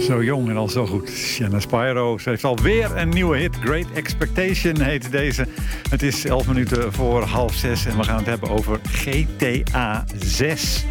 Zo jong en al zo goed. Shanna Spyro. Ze heeft alweer een nieuwe hit. Great Expectation heet deze. Het is 11 minuten voor 5:30 en we gaan het hebben over GTA 6.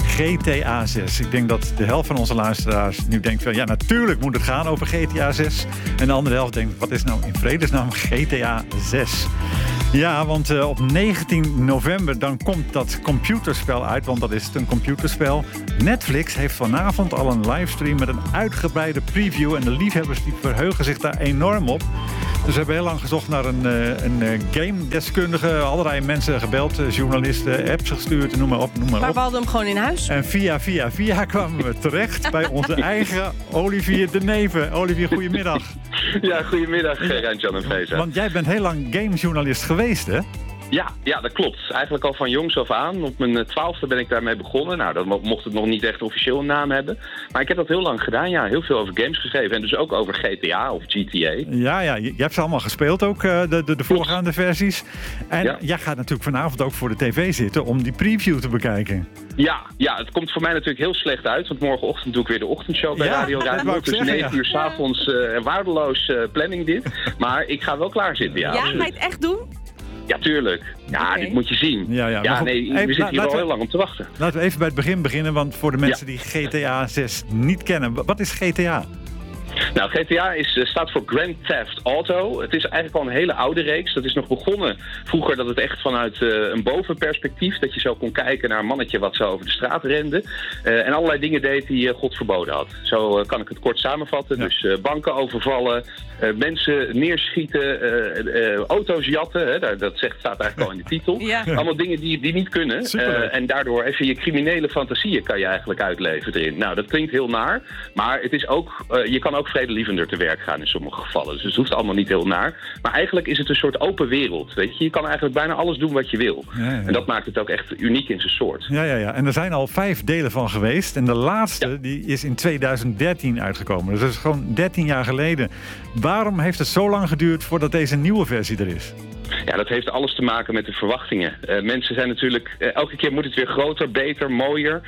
GTA 6. Ik denk dat de helft van onze luisteraars nu denkt van ja, natuurlijk moet het gaan over GTA 6. En de andere helft denkt, wat is nou in vredesnaam GTA 6? Ja, want op 19 november dan komt dat computerspel uit, want dat is het, een computerspel. Netflix heeft vanavond al een livestream met een uitgebreide preview en de liefhebbers die verheugen zich daar enorm op. Dus we hebben heel lang gezocht naar een game-deskundige, allerlei mensen gebeld, journalisten, apps gestuurd, noem maar op. Maar we hadden hem gewoon in huis. En via kwamen we terecht bij onze eigen Olivier de Neve. Olivier, goedemiddag. Ja, goedemiddag, Rijn-Jan en Veza. Want jij bent heel lang gamejournalist geweest, hè? Ja, dat klopt. Eigenlijk al van jongs af aan. Op mijn 12e ben ik daarmee begonnen. Nou, dan mocht het nog niet echt officieel een naam hebben. Maar ik heb dat heel lang gedaan, ja. Heel veel over games geschreven. En dus ook over GTA of GTA. Ja, je hebt ze allemaal gespeeld ook, de voorgaande versies. En jij gaat natuurlijk vanavond ook voor de tv zitten om die preview te bekijken. Ja, het komt voor mij natuurlijk heel slecht uit. Want morgenochtend doe ik weer de ochtendshow bij Radio Rijnmond. Dus 9 uur 's avonds waardeloos planning dit. Maar ik ga wel klaar zitten, ja. Ja, ga je het echt doen? Ja, tuurlijk. Ja, Dit moet je zien. Ja, we zitten hier al heel lang om te wachten. Laten we even bij het begin beginnen, want voor de mensen die GTA 6 niet kennen. Wat is GTA? Nou, GTA staat voor Grand Theft Auto. Het is eigenlijk al een hele oude reeks. Dat is nog begonnen vroeger dat het echt vanuit een bovenperspectief, dat je zo kon kijken naar een mannetje wat zo over de straat rende. En allerlei dingen deed die God verboden had. Zo kan ik het kort samenvatten. Ja. Dus banken overvallen, mensen neerschieten, auto's jatten. Hè, staat eigenlijk al in de titel. Ja. Allemaal dingen die niet kunnen. En daardoor even je criminele fantasieën kan je eigenlijk uitleven erin. Nou, dat klinkt heel naar. Maar het is ook, je kan ook vredelievender te werk gaan in sommige gevallen. Dus het hoeft allemaal niet heel naar. Maar eigenlijk is het een soort open wereld. Weet je? Je kan eigenlijk bijna alles doen wat je wil. Ja. En dat maakt het ook echt uniek in zijn soort. Ja. En er zijn al 5 delen van geweest. En de laatste die is in 2013 uitgekomen. Dus dat is gewoon 13 jaar geleden. Waarom heeft het zo lang geduurd voordat deze nieuwe versie er is? Ja, dat heeft alles te maken met de verwachtingen. Mensen zijn natuurlijk, elke keer moet het weer groter, beter, mooier.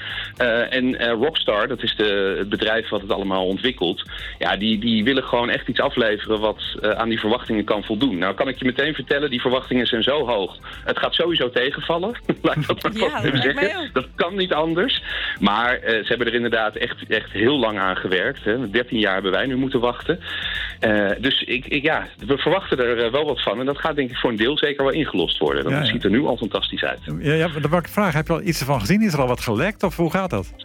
En Rockstar, dat is het bedrijf wat het allemaal ontwikkelt. Ja, die willen gewoon echt iets afleveren wat aan die verwachtingen kan voldoen. Nou kan ik je meteen vertellen, die verwachtingen zijn zo hoog. Het gaat sowieso tegenvallen. Laat ik dat maar vast even zeggen. Dat kan niet anders. Maar ze hebben er inderdaad echt heel lang aan gewerkt. Hè. 13 jaar hebben wij nu moeten wachten. Dus we verwachten er wel wat van. En dat gaat denk ik voor een deel zeker wel ingelost worden. Dat ziet er nu al fantastisch uit. Ja, dan wou ik vragen, heb je al iets ervan gezien? Is er al wat gelekt of hoe gaat dat?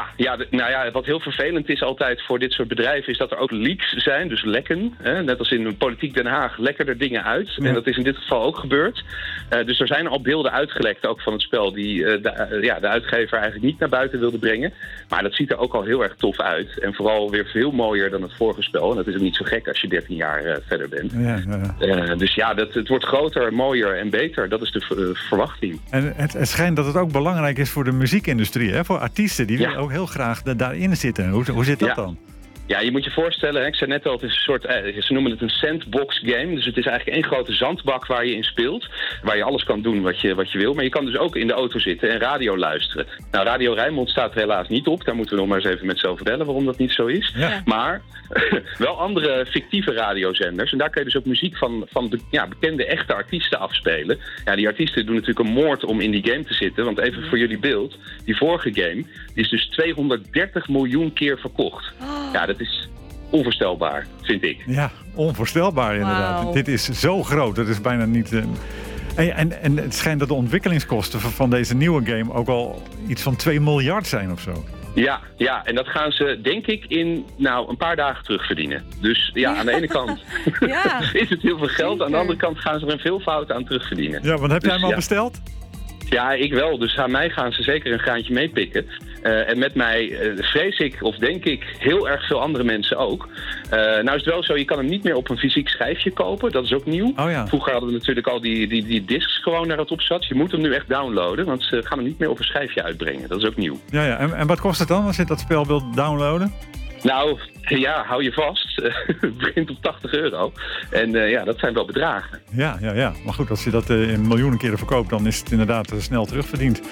Ja, wat heel vervelend is altijd voor dit soort bedrijven is dat er ook leaks zijn, dus lekken. Net als in politiek Den Haag lekken er dingen uit. Ja. En dat is in dit geval ook gebeurd. Dus er zijn al beelden uitgelekt ook van het spel die de uitgever eigenlijk niet naar buiten wilde brengen. Maar dat ziet er ook al heel erg tof uit. En vooral weer veel mooier dan het vorige spel. En dat is ook niet zo gek als je 13 jaar verder bent. Dus het wordt groter, mooier en beter. Dat is de verwachting. En het schijnt dat het ook belangrijk is voor de muziekindustrie, hè? Voor artiesten die willen ook heel graag daarin zitten. Hoe zit dat dan? Ja, je moet je voorstellen, ik zei net al, het is een soort, ze noemen het een sandbox game. Dus het is eigenlijk één grote zandbak waar je in speelt. Waar je alles kan doen wat je wil. Maar je kan dus ook in de auto zitten en radio luisteren. Nou, Radio Rijnmond staat er helaas niet op. Daar moeten we nog maar eens even met z'n over bellen waarom dat niet zo is. Ja. Maar wel andere fictieve radiozenders. En daar kun je dus ook muziek van bekende echte artiesten afspelen. Ja, die artiesten doen natuurlijk een moord om in die game te zitten. Want even voor jullie beeld, die vorige game, die is dus 230 miljoen keer verkocht. Ja, dat is onvoorstelbaar, vind ik. Ja, onvoorstelbaar inderdaad. Wow. Dit is zo groot, dat is bijna niet... En het schijnt dat de ontwikkelingskosten van deze nieuwe game ook al iets van 2 miljard zijn of zo. Ja, en dat gaan ze, denk ik, in een paar dagen terugverdienen. Dus aan de ene kant is het heel veel geld, zeker. Aan de andere kant gaan ze er een veelvoud aan terugverdienen. Ja, want heb jij hem al besteld? Ja, ik wel. Dus aan mij gaan ze zeker een graantje meepikken. En met mij vrees ik, of denk ik, heel erg veel andere mensen ook. Nou is het wel zo, je kan hem niet meer op een fysiek schijfje kopen. Dat is ook nieuw. Oh ja. Vroeger hadden we natuurlijk al die discs gewoon waar het op zat. Je moet hem nu echt downloaden, want ze gaan hem niet meer op een schijfje uitbrengen. Dat is ook nieuw. Ja. En wat kost het dan als je dat spel wilt downloaden? Nou, ja, hou je vast. Het begint op €80. En dat zijn wel bedragen. Ja. Maar goed, als je dat in miljoenen keren verkoopt, dan is het inderdaad snel terugverdiend.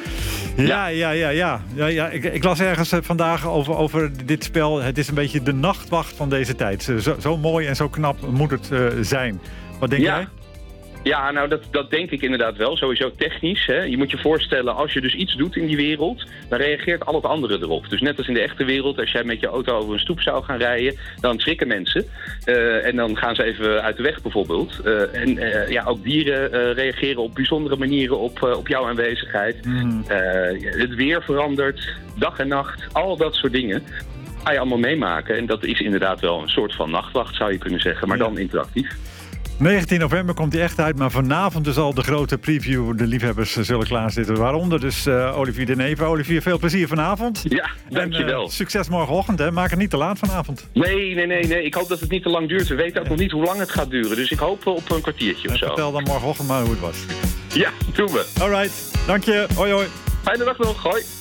Ja. Ik las ergens vandaag over dit spel. Het is een beetje de nachtwacht van deze tijd. Zo mooi en zo knap moet het zijn. Wat denk jij? Ja, nou dat denk ik inderdaad wel. Sowieso technisch. Hè. Je moet je voorstellen, als je dus iets doet in die wereld, dan reageert al het andere erop. Dus net als in de echte wereld, als jij met je auto over een stoep zou gaan rijden, dan schrikken mensen. En dan gaan ze even uit de weg bijvoorbeeld. Ook dieren reageren op bijzondere manieren op jouw aanwezigheid. Het weer verandert, dag en nacht, al dat soort dingen. Ga je allemaal meemaken. En dat is inderdaad wel een soort van nachtwacht, zou je kunnen zeggen. Maar dan interactief. 19 november komt hij echt uit, maar vanavond dus al de grote preview. De liefhebbers zullen klaarzitten. Waaronder dus Olivier de Neve. Olivier, veel plezier vanavond. Ja, dankjewel. En succes morgenochtend, hè. Maak het niet te laat vanavond. Nee. Ik hoop dat het niet te lang duurt. We weten ook nog niet hoe lang het gaat duren. Dus ik hoop op een kwartiertje of zo. Vertel dan morgenochtend maar hoe het was. Ja, doen we. Alright, dank je. Hoi hoi. Fijne dag nog. Hoi.